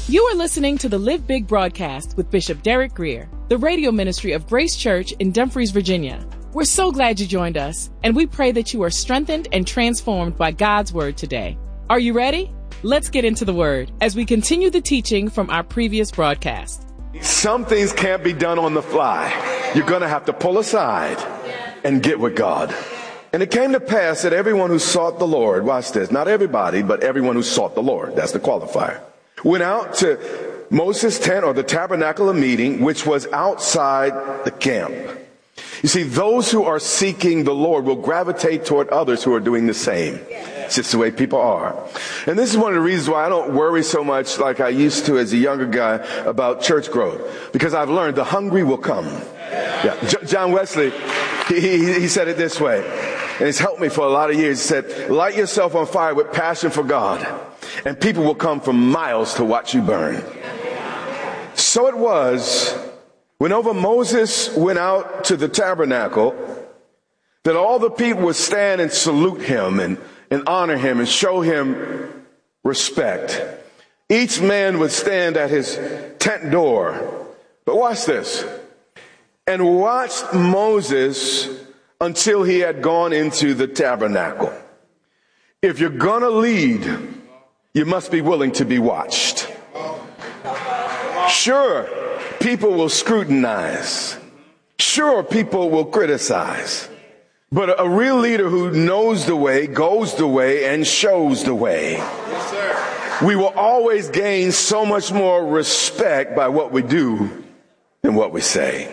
You are listening to the Live Big broadcast with Bishop Derek Greer, the radio ministry of Grace Church in Dumfries, Virginia. We're so glad you joined us, and we pray that you are strengthened and transformed by God's word today. Are you ready? Let's get into the word as we continue the teaching from our previous broadcast. Some things can't be done on the fly. You're going to have to pull aside and get with God. And it came to pass that everyone who sought the Lord, watch this, not everybody, but everyone who sought the Lord, that's the qualifier, went out to Moses' tent or the tabernacle of meeting, which was outside the camp. You see, those who are seeking the Lord will gravitate toward others who are doing the same. It's just the way people are. And this is one of the reasons why I don't worry so much like I used to as a younger guy about church growth. Because I've learned the hungry will come. Yeah. John Wesley, he said it this way. And it's helped me for a lot of years. He said, light yourself on fire with passion for God, and people will come from miles to watch you burn. So it was, whenever Moses went out to the tabernacle, that all the people would stand and salute him and honor him and show him respect. Each man would stand at his tent door. But watch this. And watched Moses until he had gone into the tabernacle. If you're gonna lead, you must be willing to be watched. Sure, people will scrutinize. Sure, people will criticize. But a real leader who knows the way, goes the way, and shows the way. Yes, sir. We will always gain so much more respect by what we do than what we say.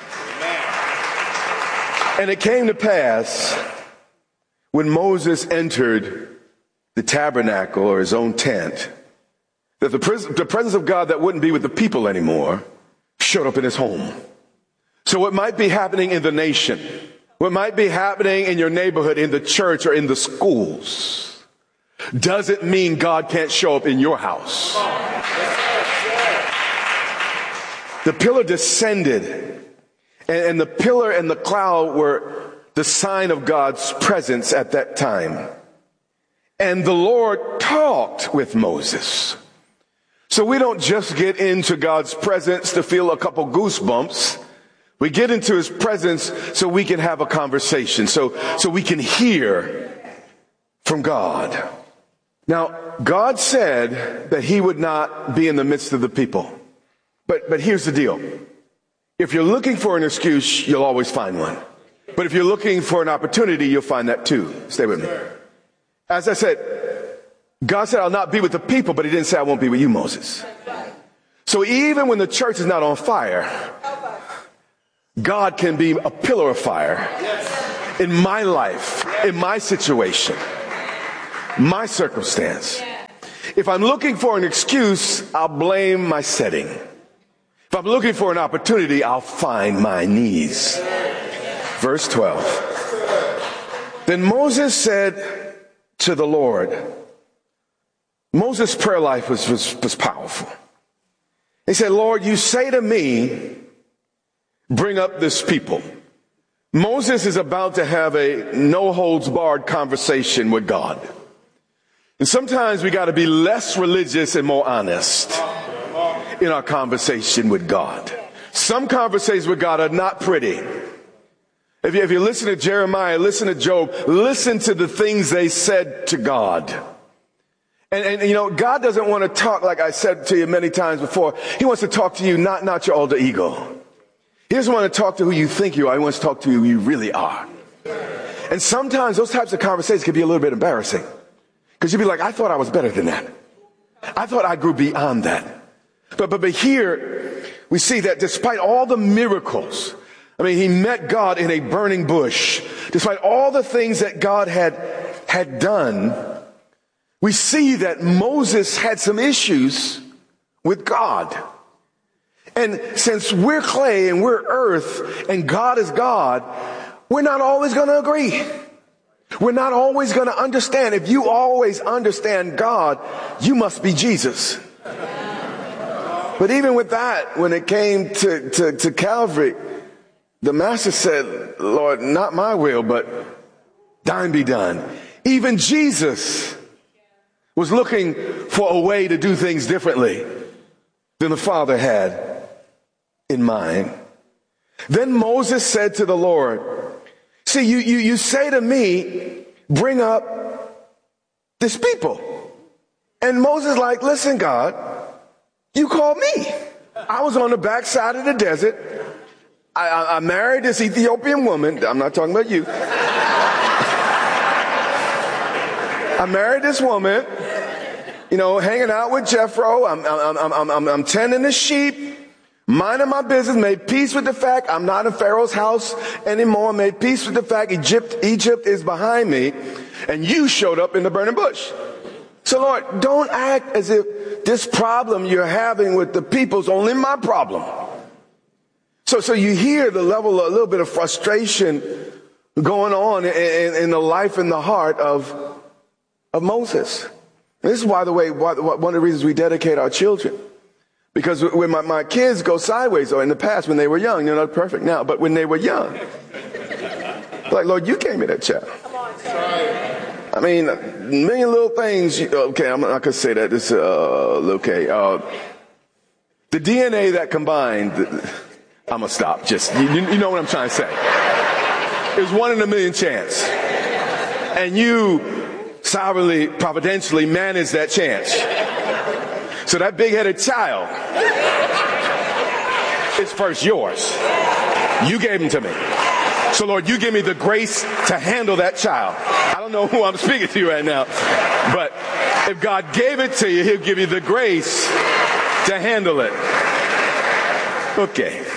And it came to pass when Moses entered the tabernacle or his own tent that the presence of God that wouldn't be with the people anymore showed up in his home. So what might be happening in the nation, what might be happening in your neighborhood, in the church, or in the schools, doesn't mean God can't show up in your house. The pillar descended, and the pillar and the cloud were the sign of God's presence at that time. And the Lord talked with Moses. So we don't just get into God's presence to feel a couple goosebumps. We get into his presence so we can have a conversation, so we can hear from God. Now, God said that he would not be in the midst of the people. But here's the deal. If you're looking for an excuse, you'll always find one. But if you're looking for an opportunity, you'll find that too. Stay with me. As I said, God said, I'll not be with the people, but he didn't say I won't be with you, Moses. So even when the church is not on fire, God can be a pillar of fire in my life, in my situation, my circumstance. If I'm looking for an excuse, I'll blame my setting. If I'm looking for an opportunity, I'll find my knees. Verse 12. Then Moses said to the Lord, Moses' prayer life was powerful. He said, Lord, you say to me, bring up this people. Moses is about to have a no-holds-barred conversation with God. And sometimes we got to be less religious and more honest in our conversation with God. Some conversations with God are not pretty. If you listen to Jeremiah, listen to Job, listen to the things they said to God. And you know, God doesn't want to talk, like I said to you many times before. He wants to talk to you, not your alter ego. He doesn't want to talk to who you think you are. He wants to talk to who you really are. And sometimes those types of conversations can be a little bit embarrassing. Because you'd be like, I thought I was better than that. I thought I grew beyond that. But here we see that despite all the miracles, I mean, he met God in a burning bush. Despite all the things that God had done, we see that Moses had some issues with God. And since we're clay and we're earth and God is God, we're not always going to agree. We're not always going to understand. If you always understand God, you must be Jesus. But even with that, when it came to Calvary, the master said, Lord, not my will, but thine be done. Even Jesus was looking for a way to do things differently. than the Father had in mind. Then Moses said to the Lord, see, you say to me, bring up this people. And Moses like, listen, God, you called me. I was on the backside of the desert. I married this Ethiopian woman. I'm not talking about you. I married this woman, hanging out with Jethro. I'm tending the sheep, minding my business, made peace with the fact I'm not in Pharaoh's house anymore, made peace with the fact Egypt is behind me, and you showed up in the burning bush. So Lord, don't act as if this problem you're having with the people is only my problem. So you hear the level, a little bit of frustration going on in the life and the heart of Moses. This is, by the way, one of the reasons we dedicate our children. Because when my kids go sideways, or in the past when they were young, they're not perfect now, but when they were young, like, Lord, you gave me that child. I mean, a million little things. Okay, I'm not going to say that. It's okay. The DNA that combined, I'm going to stop. Just, you know what I'm trying to say. It was 1 in a million chance. And you sovereignly, providentially managed that chance. So that big-headed child is first yours. You gave him to me. So Lord, you give me the grace to handle that child. I don't know who I'm speaking to right now, but if God gave it to you, he'll give you the grace to handle it. Okay.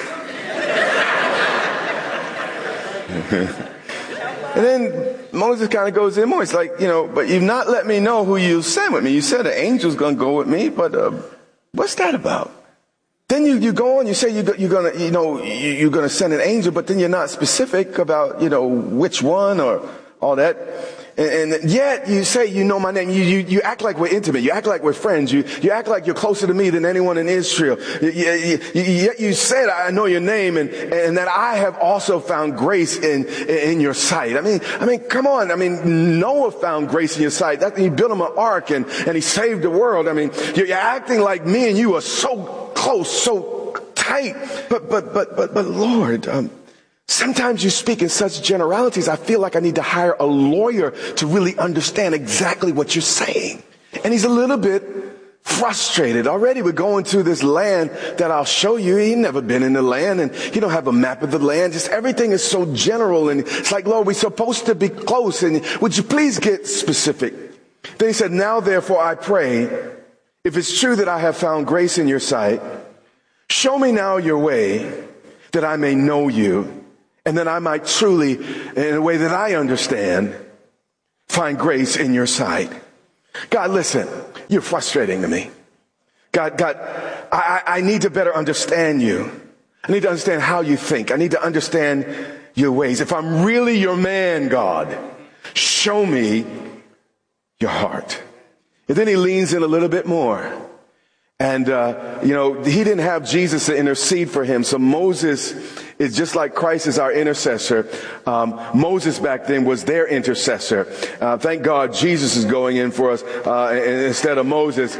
And then Moses kind of goes in more. It's like, but you've not let me know who you sent with me. You said an angel's going to go with me, but what's that about? Then you go on, you say you're going to send an angel, but then you're not specific about, which one or all that. And yet you say, my name. You act like we're intimate. You act like we're friends. You act like you're closer to me than anyone in Israel. Yet you said, I know your name and that I have also found grace in your sight. I mean, come on. I mean, Noah found grace in your sight. He built him an ark and he saved the world. I mean, you're acting like me and you are so close, so tight. But Lord, sometimes you speak in such generalities, I feel like I need to hire a lawyer to really understand exactly what you're saying. And he's a little bit frustrated. Already we're going to this land that I'll show you. He's never been in the land and he don't have a map of the land. Just everything is so general. And it's like, Lord, we're supposed to be close. And would you please get specific? Then he said, now therefore I pray, if it's true that I have found grace in your sight, show me now your way that I may know you. And that I might truly, in a way that I understand, find grace in your sight. God, listen, you're frustrating to me. God, I need to better understand you. I need to understand how you think. I need to understand your ways. If I'm really your man, God, show me your heart. And then he leans in a little bit more. And, he didn't have Jesus to intercede for him. So Moses is just like Christ is our intercessor. Moses back then was their intercessor. Thank God Jesus is going in for us, instead of Moses.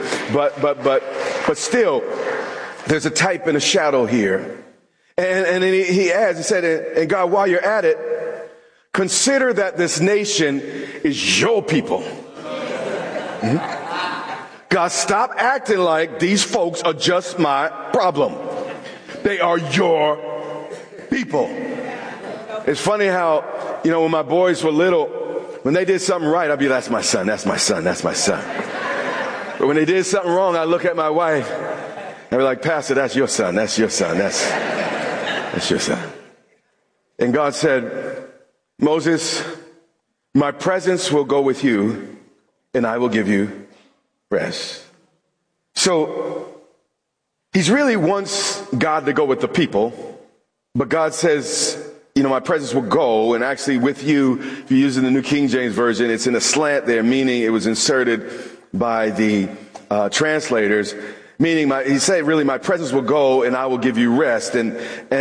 But still, there's a type and a shadow here. And then he adds, he said, and God, while you're at it, consider that this nation is your people. Mm-hmm. God, stop acting like these folks are just my problem. They are your people. It's funny how, when my boys were little, when they did something right, I'd be, that's my son, that's my son, that's my son. But when they did something wrong, I'd look at my wife, I'd be like, Pastor, that's your son, that's your son, that's your son. And God said, Moses, my presence will go with you and I will give you rest. So he's really wants God to go with the people, but God says, my presence will go, and actually with you, if you're using the New King James Version, it's in a slant there, meaning it was inserted by the translators, meaning he said really my presence will go and I will give you rest. And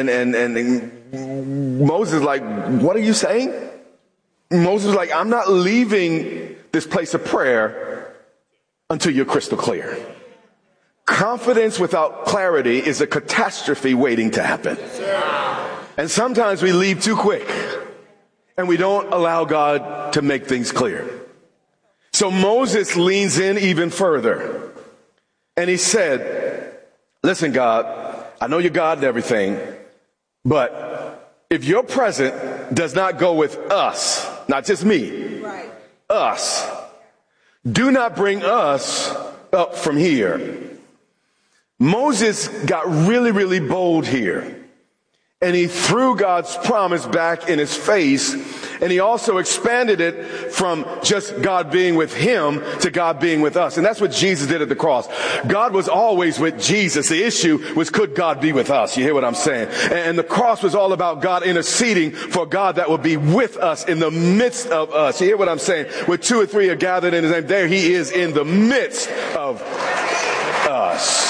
Moses is like, what are you saying? Moses was like, I'm not leaving this place of prayer until you're crystal clear. Confidence without clarity is a catastrophe waiting to happen. And sometimes we leave too quick and we don't allow God to make things clear. So Moses leans in even further and he said, listen, God, I know you're God and everything, but if your presence does not go with us, not just me, right, us, do not bring us up from here. Moses got really, really bold here. And he threw God's promise back in his face. And he also expanded it from just God being with him to God being with us. And that's what Jesus did at the cross. God was always with Jesus. The issue was, could God be with us? You hear what I'm saying? And the cross was all about God interceding for God that would be with us in the midst of us. You hear what I'm saying? Where 2 or 3 are gathered in his name, there he is in the midst of us.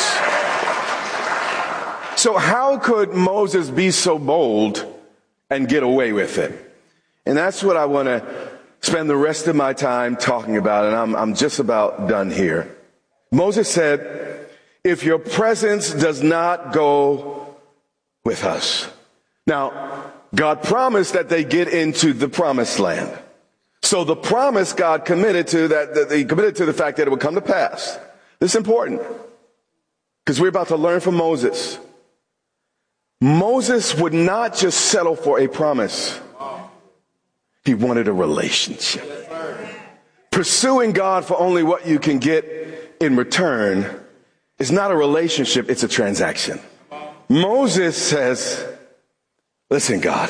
So how could Moses be so bold and get away with it? And that's what I want to spend the rest of my time talking about, and I'm just about done here. Moses said, if your presence does not go with us. Now, God promised that they get into the promised land. So the promise God committed to, that he committed to the fact that it would come to pass. This is important because we're about to learn from Moses. Moses would not just settle for a promise. He wanted a relationship. Pursuing God for only what you can get in return is not a relationship, it's a transaction. Moses says, listen, God,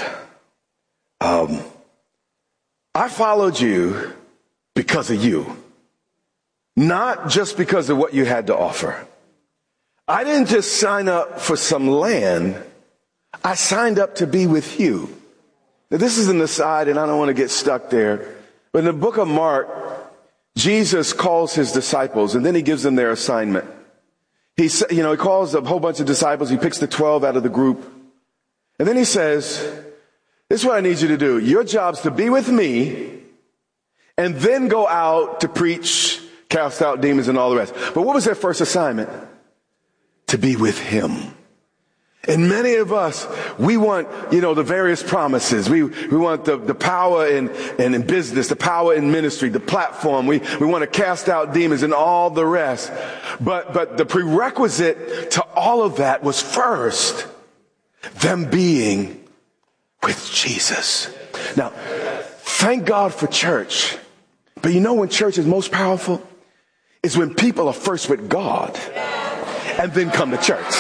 I followed you because of you, not just because of what you had to offer. I didn't just sign up for some land. I signed up to be with you. Now, this is an aside, and I don't want to get stuck there. But in the book of Mark, Jesus calls his disciples, and then he gives them their assignment. He calls a whole bunch of disciples. He picks the 12 out of the group. And then he says, this is what I need you to do. Your job's to be with me, and then go out to preach, cast out demons, and all the rest. But what was their first assignment? To be with him. And many of us, we want, the various promises. We want the power in business, the power in ministry, the platform. We want to cast out demons and all the rest. But the prerequisite to all of that was first them being with Jesus. Now, thank God for church. But when church is most powerful? Is when people are first with God and then come to church.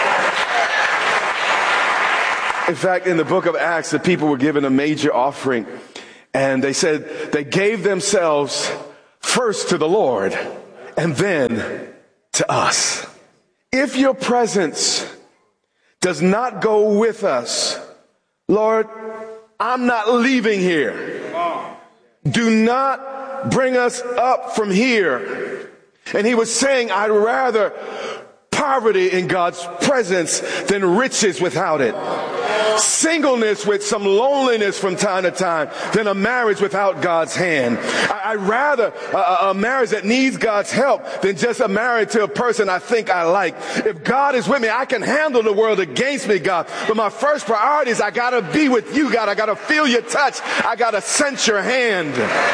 In fact, in the book of Acts, the people were given a major offering, and they said they gave themselves first to the Lord and then to us. If your presence does not go with us, Lord, I'm not leaving here. Do not bring us up from here. And he was saying, I'd rather poverty in God's presence than riches without it. Singleness with some loneliness from time to time than a marriage without God's hand. I'd rather a marriage that needs God's help than just a marriage to a person I think I like. If God is with me, I can handle the world against me, God. But my first priority is I gotta be with you, God. I gotta feel your touch. I gotta sense your hand.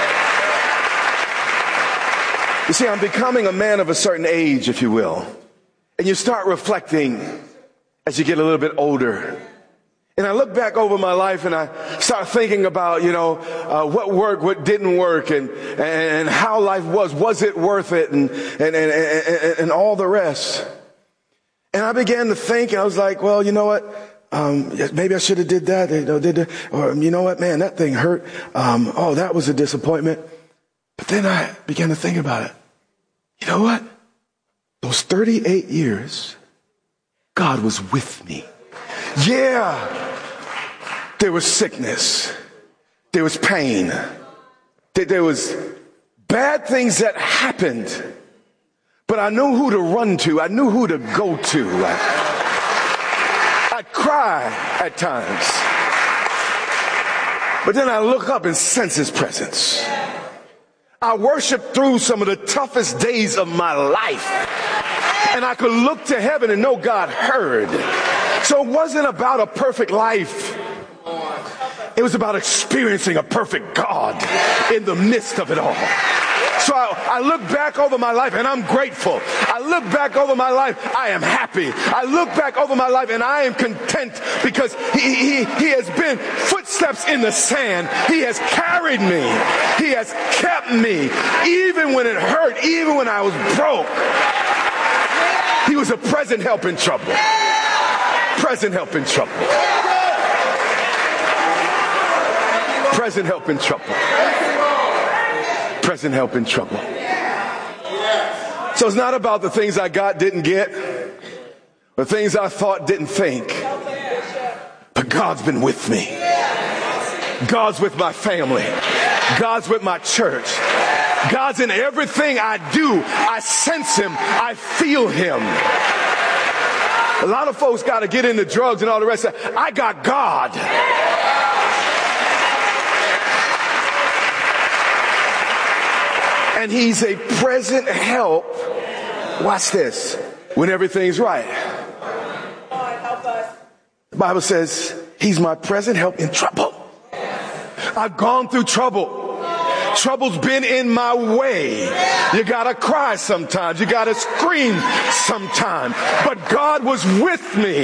You see, I'm becoming a man of a certain age, if you will. And you start reflecting as you get a little bit older. And I look back over my life and I start thinking about, what worked, what didn't work, and how life was. Was it worth it? And all the rest. And I began to think, and I was like, well, you know what? Maybe I should have did that. Or you know what, man, that thing hurt. That was a disappointment. But then I began to think about it. You know what? Those 38 years, God was with me. Yeah. There was sickness. There was pain. There was bad things that happened. But I knew who to run to. I knew who to go to. I'd cry at times. But then I look up and sense his presence. I worship through some of the toughest days of my life. And I could look to heaven and know God heard. So it wasn't about a perfect life. It was about experiencing a perfect God in the midst of it all. So I look back over my life and I'm grateful. I look back over my life, I am happy. I look back over my life and I am content because he has been footsteps in the sand. He has carried me. He has kept me. Even when it hurt, even when I was broke, he was a present help in trouble. Present help in trouble. Present help in trouble. Present help in trouble. So it's not about the things I got, didn't get, the things I thought, didn't think. But God's been with me. God's with my family. God's with my church. God's in everything I do. I sense him. I feel him. A lot of folks got to get into drugs and all the rest of it. I got God. And he's a present help. Watch this. When everything's right. The Bible says he's my present help in trouble. I've gone through trouble. Trouble's been in my way. You gotta cry sometimes. You gotta scream sometimes. But God was with me.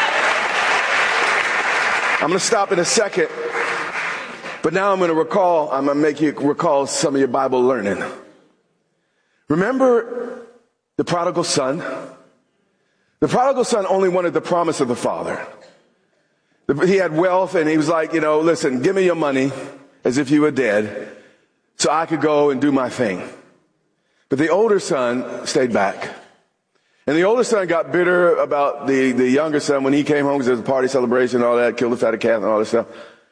I'm gonna stop in a second. But now I'm gonna make you recall some of your Bible learning. Remember the prodigal son? The prodigal son only wanted the promise of the father. He had wealth and he was like, listen, give me your money as if you were dead so I could go and do my thing. But the older son stayed back. And the older son got bitter about the younger son when he came home because there was a party celebration and all that, killed the fatted calf and all this stuff.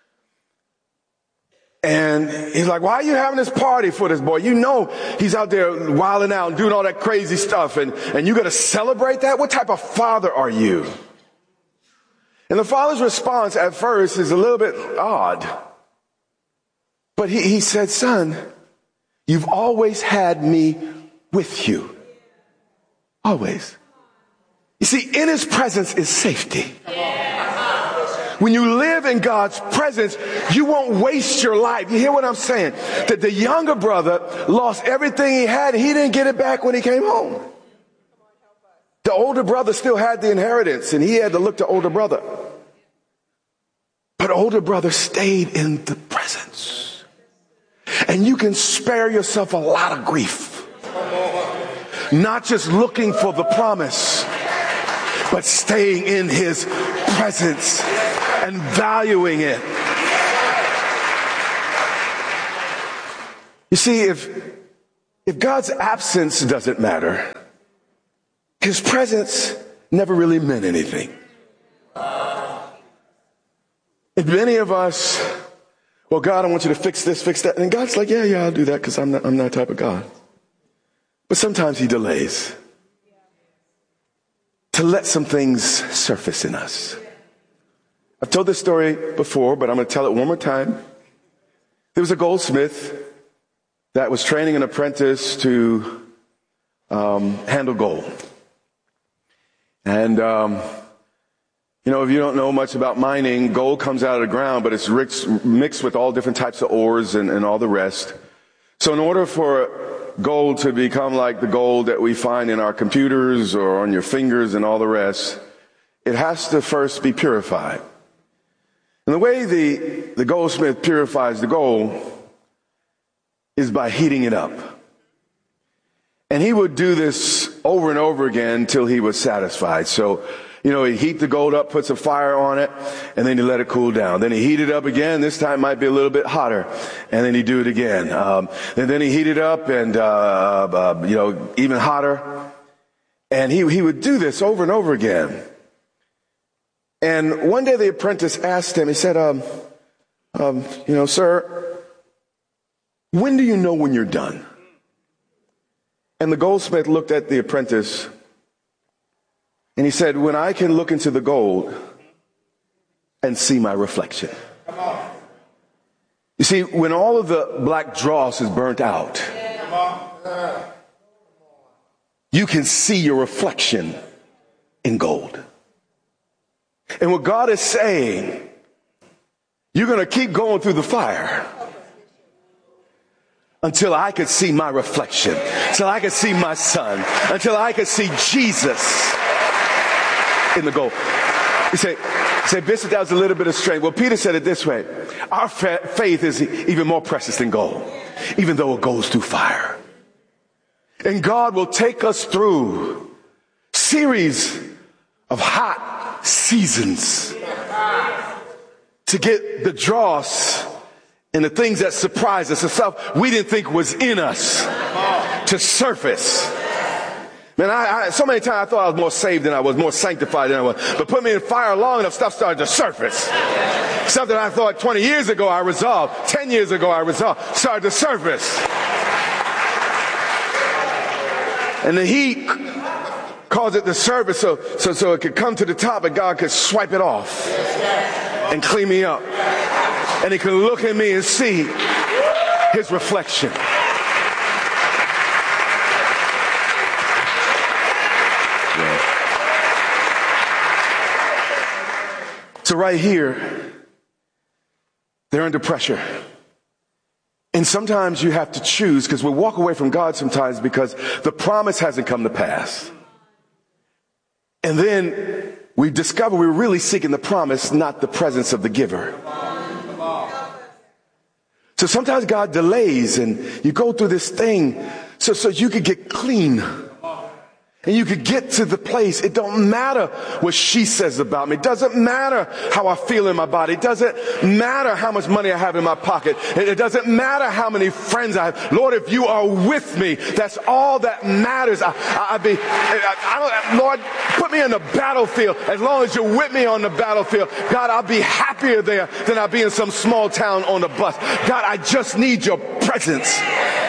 And he's like, why are you having this party for this boy? You know he's out there wilding out and doing all that crazy stuff. And you got to celebrate that? What type of father are you? And the father's response at first is a little bit odd. But he said, son, you've always had me with you. Always. You see, in his presence is safety. When you live in God's presence, you won't waste your life. You hear what I'm saying? That the younger brother lost everything he had and he didn't get it back when he came home. The older brother still had the inheritance and he had to look to older brother. But older brother stayed in the presence. And you can spare yourself a lot of grief. Not just looking for the promise, but staying in his presence and valuing it. You see, if God's absence doesn't matter, his presence never really meant anything. And many of us, well, God, I want you to fix this, fix that. And God's like, yeah, I'll do that because I'm that type of God. But sometimes he delays to let some things surface in us. I've told this story before, but I'm going to tell it one more time. There was a goldsmith that was training an apprentice to handle gold. And, if you don't know much about mining, gold comes out of the ground, but it's mixed with all different types of ores and all the rest. So in order for gold to become like the gold that we find in our computers or on your fingers and all the rest, it has to first be purified. And the way the goldsmith purifies the gold is by heating it up. And he would do this over and over again until he was satisfied. So, he'd heat the gold up, put some fire on it, and then he'd let it cool down. Then he'd heat it up again. This time it might be a little bit hotter. And then he'd do it again. And then he'd heat it up and, even hotter. And he would do this over and over again. And one day the apprentice asked him, he said, sir, when do you know when you're done? And the goldsmith looked at the apprentice and he said, when I can look into the gold and see my reflection. You see, when all of the black dross is burnt out, you can see your reflection in gold. And what God is saying, you're going to keep going through the fire until I could see my reflection, until I could see my son, until I could see Jesus in the gold. You say, Bishop, that was a little bit of strength. Well, Peter said it this way. Our faith is even more precious than gold, even though it goes through fire. And God will take us through series of hot seasons to get the dross and the things that surprise us, the stuff we didn't think was in us, to surface. Man, so many times I thought I was more saved than I was, more sanctified than I was. But put me in fire long enough, stuff started to surface. Something I thought 20 years ago I resolved, 10 years ago I resolved, started to surface. And the heat caused it to surface so it could come to the top and God could swipe it off and clean me up. And he could look at me and see his reflection. So right here, they're under pressure. And sometimes you have to choose, because we walk away from God sometimes because the promise hasn't come to pass. And then we discover we're really seeking the promise, not the presence of the giver. So sometimes God delays and you go through this thing so you could get clean. And you could get to the place. It don't matter what she says about me. It doesn't matter how I feel in my body. It doesn't matter how much money I have in my pocket. It doesn't matter how many friends I have. Lord, if you are with me, that's all that matters. Lord, put me in the battlefield. As long as you're with me on the battlefield, God, I'll be happier there than I'll be in some small town on the bus. God, I just need your presence.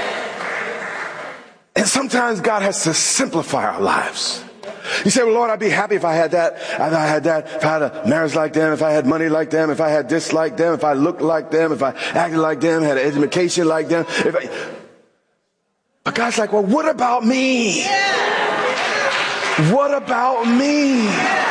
And sometimes God has to simplify our lives. You say, well, Lord, I'd be happy if I had that, if I had a marriage like them, if I had money like them, if I had this like them, if I looked like them, if I acted like them, had an education like them. But God's like, well, what about me? What about me?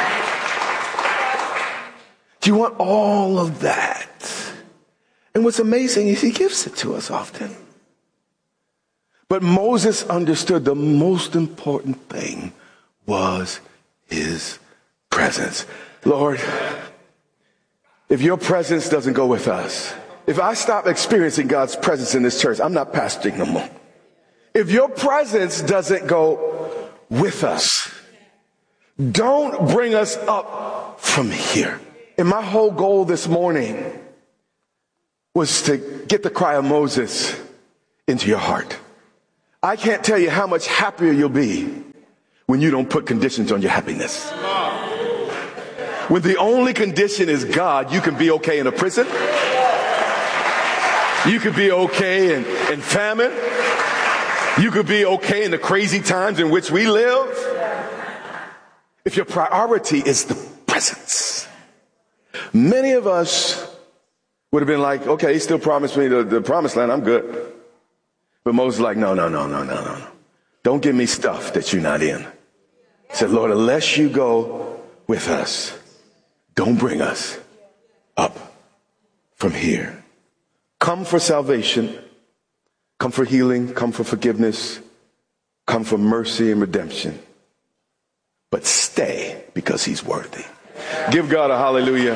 Do you want all of that? And what's amazing is he gives it to us often. But Moses understood the most important thing was his presence. Lord, if your presence doesn't go with us, if I stop experiencing God's presence in this church, I'm not pastoring no more. If your presence doesn't go with us, don't bring us up from here. And my whole goal this morning was to get the cry of Moses into your heart. I can't tell you how much happier you'll be when you don't put conditions on your happiness. When the only condition is God, you can be okay in a prison. You could be okay in famine. You could be okay in the crazy times in which we live. If your priority is the presence. Many of us would have been like, okay, he still promised me the promised land. I'm good. But Moses is like, no. Don't give me stuff that you're not in. He said, Lord, unless you go with us, don't bring us up from here. Come for salvation. Come for healing. Come for forgiveness. Come for mercy and redemption. But stay because he's worthy. Give God a hallelujah.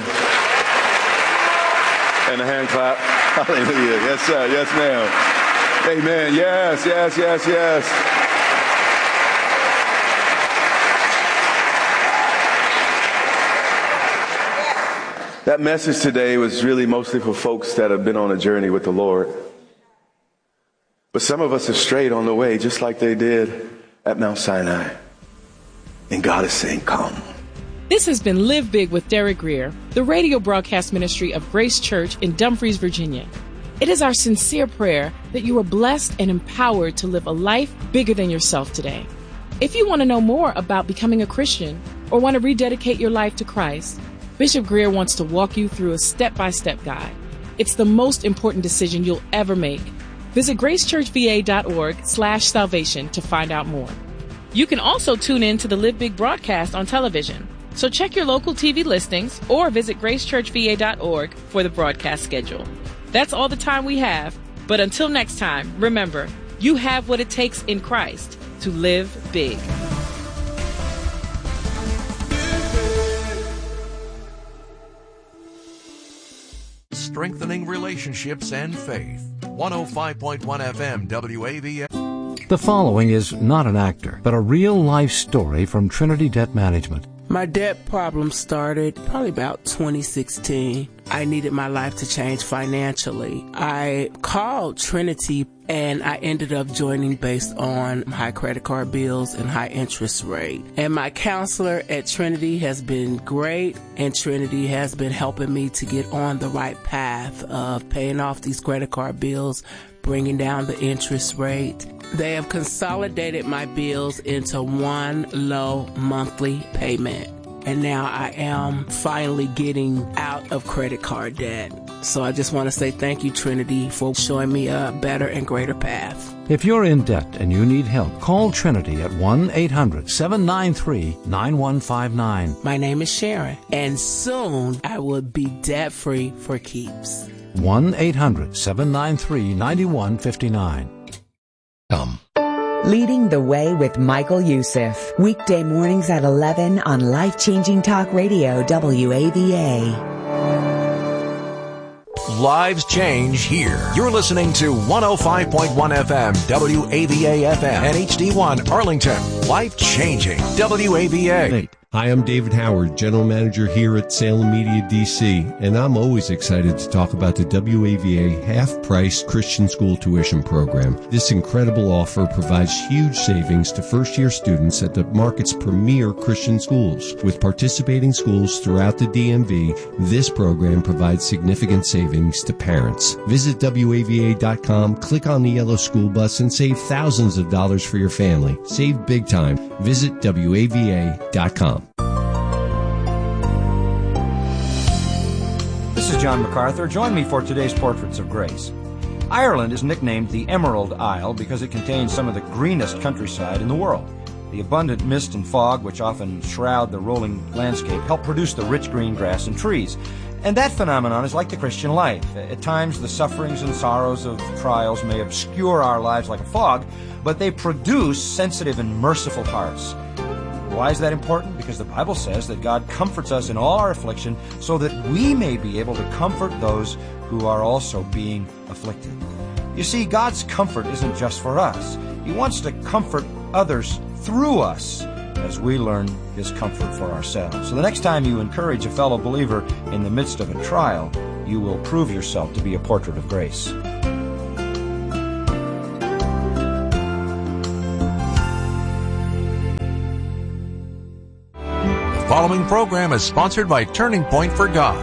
And a hand clap. Hallelujah. Yes, sir. Yes, ma'am. Amen. Yes. That message today was really mostly for folks that have been on a journey with the Lord. But some of us have strayed on the way just like they did at Mount Sinai. And God is saying, come. This has been Live Big with Derek Grier, the radio broadcast ministry of Grace Church in Dumfries, Virginia. It is our sincere prayer that you are blessed and empowered to live a life bigger than yourself today. If you want to know more about becoming a Christian or want to rededicate your life to Christ, Bishop Grier wants to walk you through a step-by-step guide. It's the most important decision you'll ever make. Visit gracechurchva.org/salvation to find out more. You can also tune in to the Live Big broadcast on television. So check your local TV listings or visit gracechurchva.org for the broadcast schedule. That's all the time we have. But until next time, remember, you have what it takes in Christ to live big. Strengthening relationships and faith. 105.1 FM WAVA. The following is not an actor, but a real-life story from Trinity Debt Management. My debt problem started probably about 2016. I needed my life to change financially. I called Trinity and I ended up joining based on high credit card bills and high interest rate. And my counselor at Trinity has been great, and Trinity has been helping me to get on the right path of paying off these credit card bills, bringing down the interest rate. They have consolidated my bills into one low monthly payment. And now I am finally getting out of credit card debt. So I just want to say thank you, Trinity, for showing me a better and greater path. If you're in debt and you need help, call Trinity at 1-800-793-9159. My name is Sharon, and soon I will be debt-free for keeps. 1-800-793-9159. Come. Leading the Way with Michael Youssef. Weekday mornings at 11 on Life-Changing Talk Radio, WAVA. Lives change here. You're listening to 105.1 FM, WAVA FM, and HD1 Arlington. Life changing, WAVA. Hi, I'm David Howard, General Manager here at Salem Media DC, and I'm always excited to talk about the WAVA half-price Christian school tuition program. This incredible offer provides huge savings to first-year students at the market's premier Christian schools. With participating schools throughout the DMV, this program provides significant savings to parents. Visit WAVA.com, click on the yellow school bus, and save thousands of dollars for your family. Save big time. Visit WAVA.com. This is John MacArthur. Join me for today's Portraits of Grace. Ireland is nicknamed the Emerald Isle because it contains some of the greenest countryside in the world. The abundant mist and fog, which often shroud the rolling landscape, help produce the rich green grass and trees. And that phenomenon is like the Christian life. At times, the sufferings and sorrows of trials may obscure our lives like a fog, but they produce sensitive and merciful hearts. Why is that important? Because the Bible says that God comforts us in all our affliction so that we may be able to comfort those who are also being afflicted. You see, God's comfort isn't just for us. He wants to comfort others through us as we learn His comfort for ourselves. So the next time you encourage a fellow believer in the midst of a trial, you will prove yourself to be a portrait of grace. The following program is sponsored by Turning Point for God.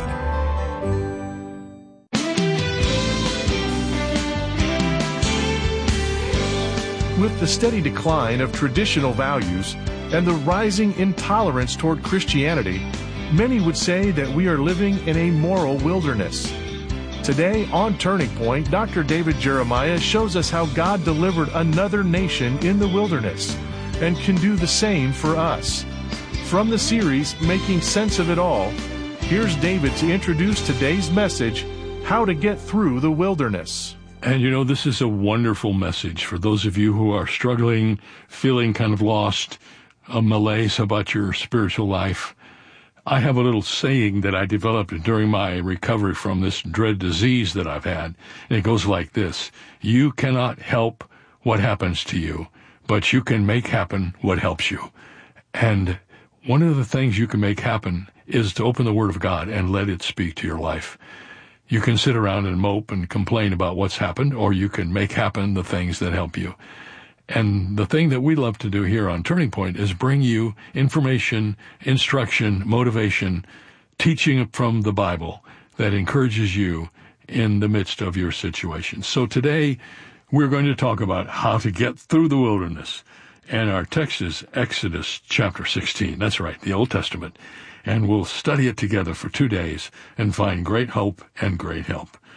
With the steady decline of traditional values and the rising intolerance toward Christianity, many would say that we are living in a moral wilderness. Today on Turning Point, Dr. David Jeremiah shows us how God delivered another nation in the wilderness and can do the same for us. From the series, Making Sense of It All, here's David to introduce today's message, How to Get Through the Wilderness. And you know, this is a wonderful message for those of you who are struggling, feeling kind of lost, a malaise about your spiritual life. I have a little saying that I developed during my recovery from this dread disease that I've had. And it goes like this: you cannot help what happens to you, but you can make happen what helps you. And one of the things you can make happen is to open the Word of God and let it speak to your life. You can sit around and mope and complain about what's happened, or you can make happen the things that help you. And the thing that we love to do here on Turning Point is bring you information, instruction, motivation, teaching from the Bible that encourages you in the midst of your situation. So today, we're going to talk about how to get through the wilderness. And our text is Exodus chapter 16. That's right, the Old Testament. And we'll study it together for 2 days and find great hope and great help.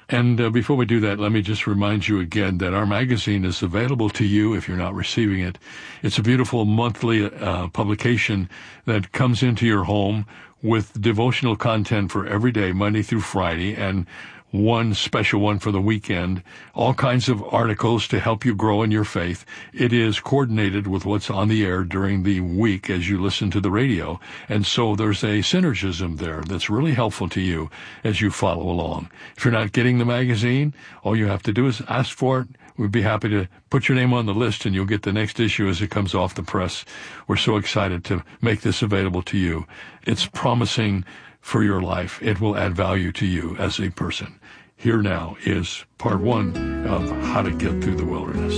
And before we do that, let me just remind you again that our magazine is available to you if you're not receiving it. It's a beautiful monthly publication that comes into your home with devotional content for every day, Monday through Friday, and one special one for the weekend, all kinds of articles to help you grow in your faith. It is coordinated with what's on the air during the week as you listen to the radio. And so there's a synergism there that's really helpful to you as you follow along. If you're not getting the magazine, all you have to do is ask for it. We'd be happy to put your name on the list, and you'll get the next issue as it comes off the press. We're so excited to make this available to you. It's promising for your life. It will add value to you as a person. Here now is part one of How to Get Through the Wilderness.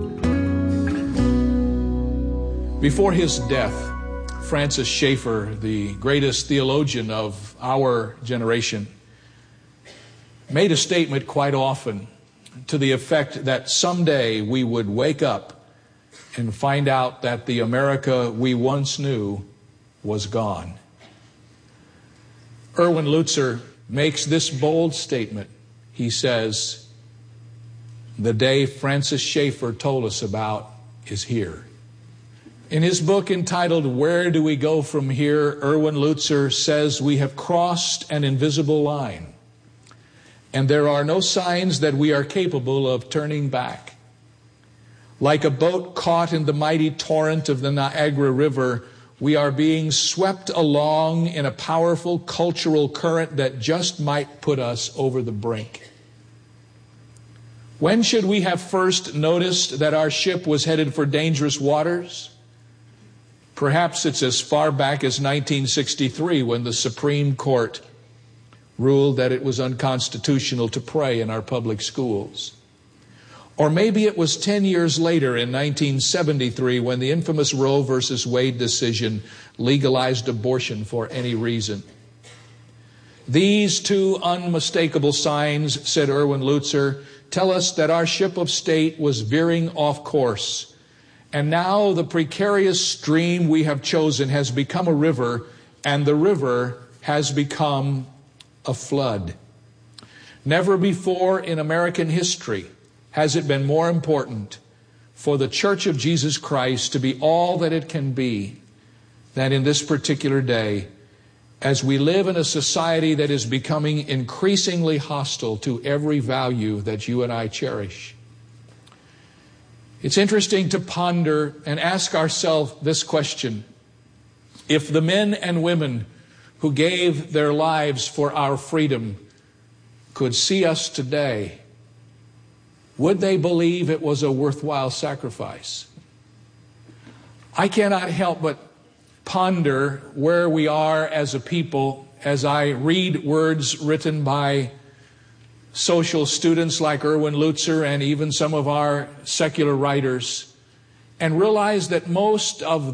Before his death, Francis Schaeffer, the greatest theologian of our generation, made a statement quite often to the effect that someday we would wake up and find out that the America we once knew was gone. Erwin Lutzer makes this bold statement. He says, the day Francis Schaeffer told us about is here. In his book entitled, Where Do We Go From Here?, Erwin Lutzer says we have crossed an invisible line, and there are no signs that we are capable of turning back. Like a boat caught in the mighty torrent of the Niagara River, we are being swept along in a powerful cultural current that just might put us over the brink. When should we have first noticed that our ship was headed for dangerous waters? Perhaps it's as far back as 1963, when the Supreme Court ruled that it was unconstitutional to pray in our public schools. Or maybe it was 10 years later in 1973 when the infamous Roe versus Wade decision legalized abortion for any reason. These two unmistakable signs, said Erwin Lutzer, tell us that our ship of state was veering off course. And now the precarious stream we have chosen has become a river, and the river has become a flood. Never before in American history has it been more important for the Church of Jesus Christ to be all that it can be than in this particular day, as we live in a society that is becoming increasingly hostile to every value that you and I cherish. It's interesting to ponder and ask ourselves this question. If the men and women who gave their lives for our freedom could see us today, would they believe it was a worthwhile sacrifice? I cannot help but ponder where we are as a people as I read words written by social students like Erwin Lutzer and even some of our secular writers, and realize that most of